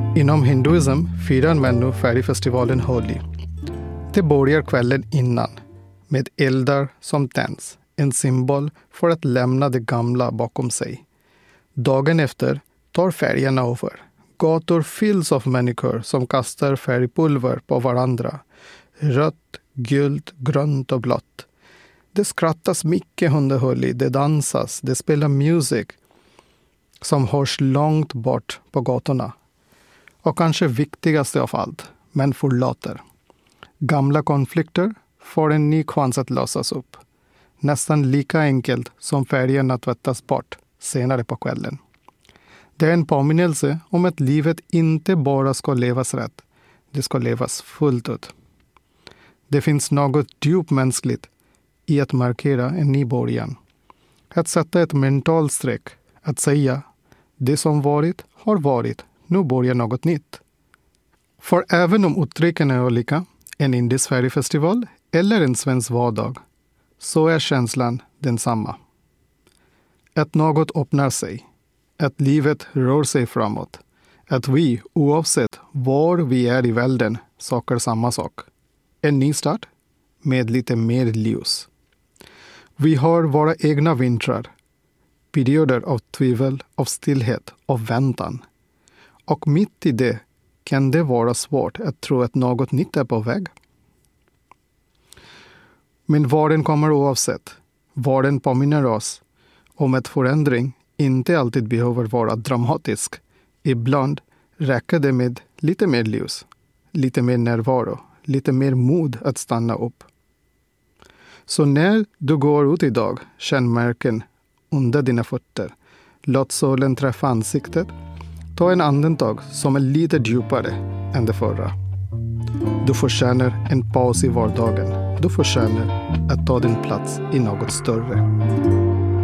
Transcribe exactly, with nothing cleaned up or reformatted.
Inom hinduism firar man nu färgfestivalen Holi. Det börjar kvällen innan med eldar som tänds, en symbol för att lämna det gamla bakom sig. Dagen efter tar färgerna över. Gator fylls av människor som kastar färgpulver på varandra. Rött, gult, grönt och blått. Det skrattas mycket under Holi, det dansas, det spelar musik som hörs långt bort på gatorna. Och kanske viktigaste av allt, men förlåter. Gamla konflikter får en ny chans att lösas upp. Nästan lika enkelt som färgerna tvättas bort senare på kvällen. Det är en påminnelse om att livet inte bara ska levas rätt, det ska levas fullt ut. Det finns något djupt mänskligt i att markera en ny början. Att sätta ett mentalt streck, att säga det som varit har varit, nu börjar något nytt. För även om uttrycken är olika, en indisk färgfestival eller en svensk vardag, så är känslan densamma. Att något öppnar sig, att livet rör sig framåt, att vi oavsett var vi är i världen söker samma sak. En ny start med lite mer ljus. Vi har våra egna vintrar, perioder av tvivel, av stillhet, av väntan. Och mitt i det kan det vara svårt att tro att något nytt är på väg. Men våren kommer oavsett. Våren påminner oss om att förändring inte alltid behöver vara dramatisk. Ibland räcker det med lite mer ljus, lite mer närvaro, lite mer mod att stanna upp. Så när du går ut idag, känn märken under dina fötter. Låt solen träffa ansiktet. Ta en andetag som är lite djupare än det förra. Du förtjänar en paus i vardagen. Du förtjänar att ta din plats i något större.